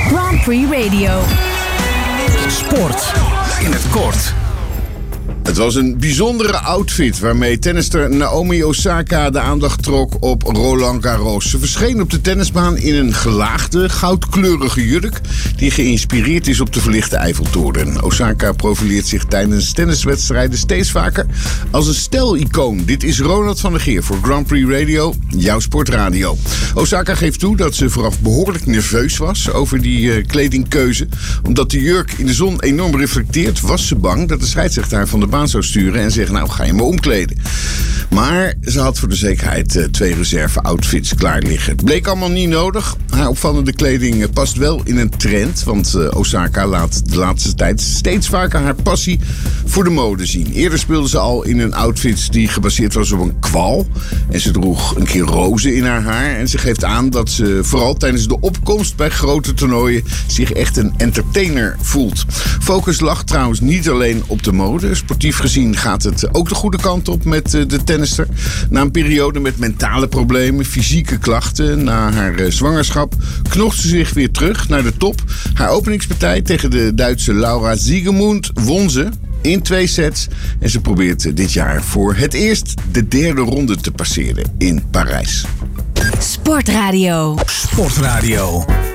Grand Prix Radio. Sport in het kort. Het was een bijzondere outfit waarmee tennister Naomi Osaka de aandacht trok op Roland Garros. Ze verscheen op de tennisbaan in een gelaagde, goudkleurige jurk die geïnspireerd is op de verlichte Eiffeltoren. Osaka profileert zich tijdens tenniswedstrijden steeds vaker als een stijlicoon. Dit is Ronald van der Geer voor Grand Prix Radio, jouw sportradio. Osaka geeft toe dat ze vooraf behoorlijk nerveus was over die kledingkeuze. Omdat de jurk in de zon enorm reflecteert, was ze bang dat de scheidsrechter haar van de baan zou sturen en zeggen, nou ga je me omkleden. Maar ze had voor de zekerheid 2 reserve-outfits klaar liggen. Het bleek allemaal niet nodig. Haar opvallende kleding past wel in een trend, want Osaka laat de laatste tijd steeds vaker haar passie voor de mode zien. Eerder speelde ze al in een outfit die gebaseerd was op een kwal. En ze droeg een keer rozen in haar haar. En ze geeft aan dat ze vooral tijdens de opkomst bij grote toernooien zich echt een entertainer voelt. Focus lag trouwens niet alleen op de mode. Sportief gezien gaat het ook de goede kant op met de tennister. Na een periode met mentale problemen, fysieke klachten na haar zwangerschap, knocht ze zich weer terug naar de top. Haar openingspartij tegen de Duitse Laura Siegemund won ze in 2 sets. En ze probeert dit jaar voor het eerst de 3e ronde te passeren in Parijs. Sportradio. Sportradio.